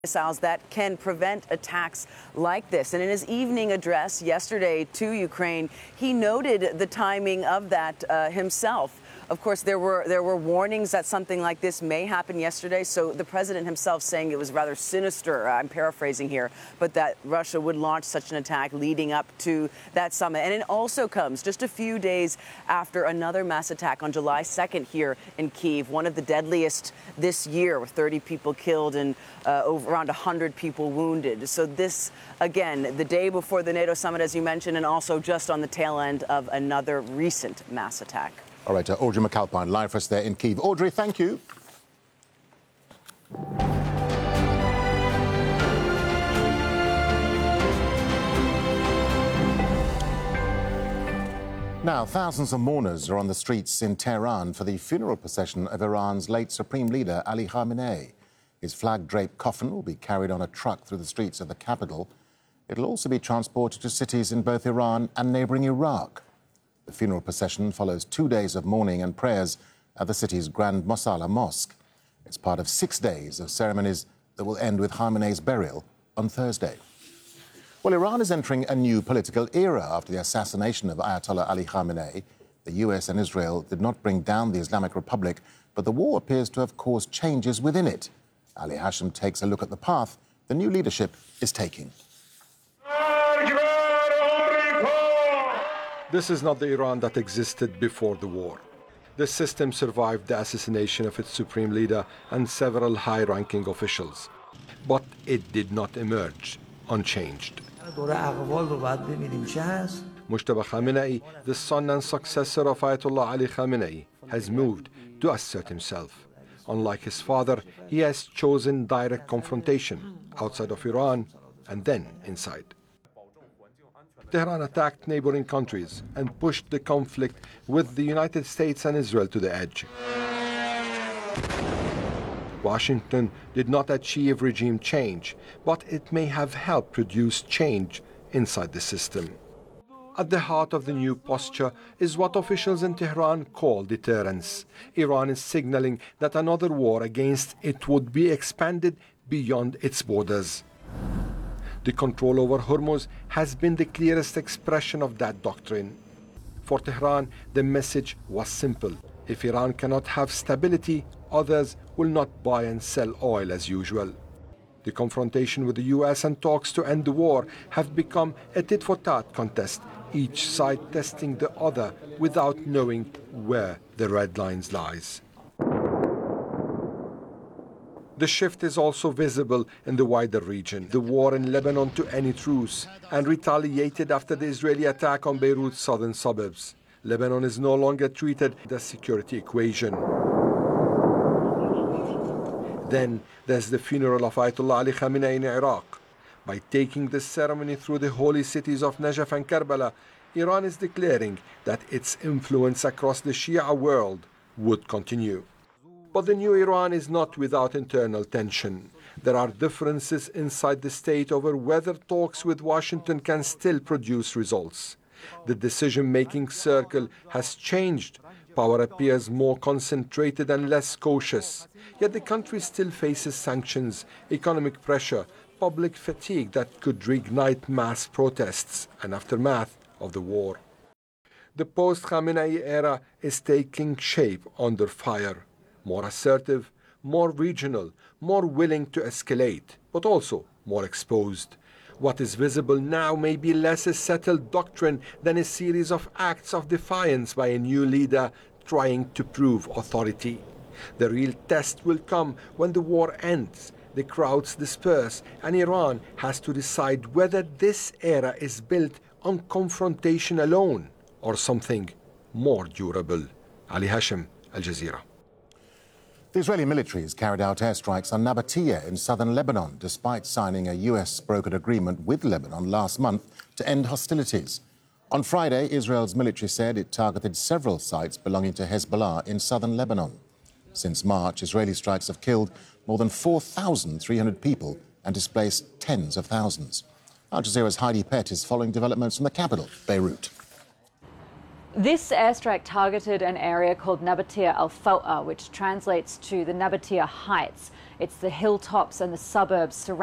missiles that can prevent attacks like this. And in his evening address yesterday to Ukraine, he noted the timing of that himself. Of course, there were warnings that something like this may happen yesterday. So the president himself saying it was rather sinister, I'm paraphrasing here, but that Russia would launch such an attack leading up to that summit. And it also comes just a few days after another mass attack on July 2nd here in Kyiv, one of the deadliest this year, with 30 people killed and around 100 people wounded. So this, again, the day before the NATO summit, as you mentioned, and also just on the tail end of another recent mass attack. All right, Audrey McAlpine, live for us there in Kyiv. Audrey, thank you. Now, thousands of mourners are on the streets in Tehran for the funeral procession of Iran's late Supreme Leader, Ali Khamenei. His flag-draped coffin will be carried on a truck through the streets of the capital. It'll also be transported to cities in both Iran and neighbouring Iraq. The funeral procession follows 2 days of mourning and prayers at the city's Grand Mosalla Mosque. It's part of 6 days of ceremonies that will end with Khamenei's burial on Thursday. Well, Iran is entering a new political era after the assassination of Ayatollah Ali Khamenei. The US and Israel did not bring down the Islamic Republic, but the war appears to have caused changes within it. Ali Hashim takes a look at the path the new leadership is taking. This is not the Iran that existed before the war. The system survived the assassination of its supreme leader and several high-ranking officials. But it did not emerge unchanged. Mujtaba Khamenei, the son and successor of Ayatollah Ali Khamenei, has moved to assert himself. Unlike his father, he has chosen direct confrontation outside of Iran and then inside. Tehran attacked neighboring countries and pushed the conflict with the United States and Israel to the edge. Washington did not achieve regime change, but it may have helped produce change inside the system. At the heart of the new posture is what officials in Tehran call deterrence. Iran is signaling that another war against it would be expanded beyond its borders. The control over Hormuz has been the clearest expression of that doctrine. For Tehran, the message was simple. If Iran cannot have stability, others will not buy and sell oil as usual. The confrontation with the US and talks to end the war have become a tit-for-tat contest, each side testing the other without knowing where the red lines lies. The shift is also visible in the wider region. The war in Lebanon to any truce and retaliated after the Israeli attack on Beirut's southern suburbs. Lebanon is no longer treated as a security equation. Then there's the funeral of Ayatollah Ali Khamenei in Iraq. By taking this ceremony through the holy cities of Najaf and Karbala, Iran is declaring that its influence across the Shia world would continue. But the new Iran is not without internal tension. There are differences inside the state over whether talks with Washington can still produce results. The decision-making circle has changed. Power appears more concentrated and less cautious. Yet the country still faces sanctions, economic pressure, public fatigue that could reignite mass protests and aftermath of the war. The post-Khamenei era is taking shape under fire. More assertive, more regional, more willing to escalate, but also more exposed. What is visible now may be less a settled doctrine than a series of acts of defiance by a new leader trying to prove authority. The real test will come when the war ends, the crowds disperse, and Iran has to decide whether this era is built on confrontation alone or something more durable. Ali Hashim, Al Jazeera. The Israeli military has carried out airstrikes on Nabatea in southern Lebanon, despite signing a US-brokered agreement with Lebanon last month to end hostilities. On Friday, Israel's military said it targeted several sites belonging to Hezbollah in southern Lebanon. Since March, Israeli strikes have killed more than 4,300 people and displaced tens of thousands. Al Jazeera's Heidi Pett is following developments from the capital, Beirut. This airstrike targeted an area called Nabatea al-Faw'a, which translates to the Nabatea Heights. It's the hilltops and the suburbs surrounding